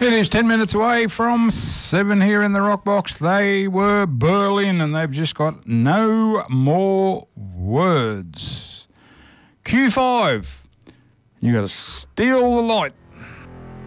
It is 10 minutes away from 7 here in the Rock Box. They were Berlin and they've just got No More Words. Q5, you got to steal the light.